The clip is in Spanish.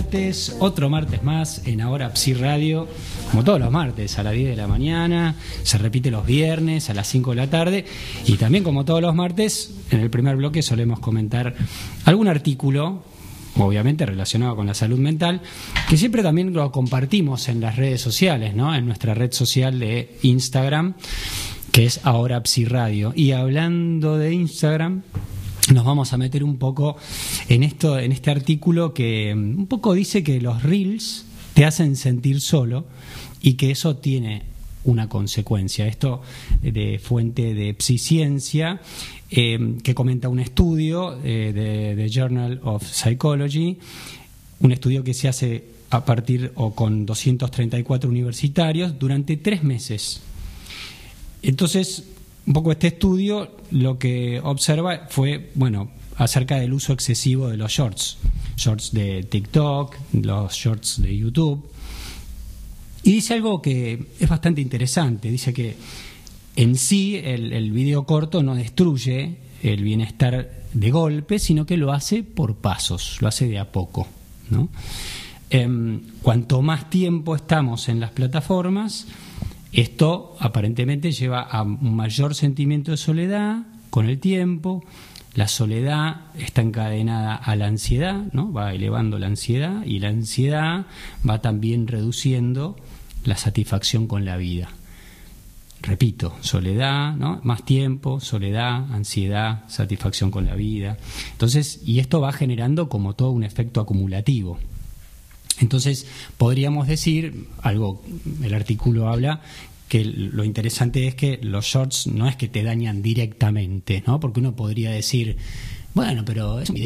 martes, otro martes más en Ahora Psi Radio, como todos los martes a las 10 de la mañana, se repite los viernes a las 5 de la tarde y también como todos los martes en el primer bloque solemos comentar algún artículo, obviamente relacionado con la salud mental, que siempre también lo compartimos en las redes sociales, ¿no? En nuestra red social de Instagram, que es Ahora Psi Radio. Y hablando de Instagram, nos vamos a meter un poco en este artículo que un poco dice que los reels te hacen sentir solo y que eso tiene una consecuencia. Esto de fuente de Psiciencia, que comenta un estudio de The Journal of Psychology, un estudio que se hace a partir o con 234 universitarios durante 3 meses. Entonces, un poco este estudio lo que observa fue, acerca del uso excesivo de los shorts de TikTok, los shorts de YouTube. Y dice algo que es bastante interesante. Dice que en sí el video corto no destruye el bienestar de golpe, sino que lo hace por pasos, lo hace de a poco, ¿no? Cuanto más tiempo estamos en las plataformas, esto aparentemente lleva a un mayor sentimiento de soledad con el tiempo. La soledad está encadenada a la ansiedad, ¿no? Va elevando la ansiedad y la ansiedad va también reduciendo la satisfacción con la vida. Repito, soledad, ¿no? Más tiempo, soledad, ansiedad, satisfacción con la vida. Entonces, y esto va generando como todo un efecto acumulativo. Entonces, podríamos decir, el artículo habla, que lo interesante es que los shorts no es que te dañan directamente, ¿no? Porque uno podría decir, bueno, pero es un video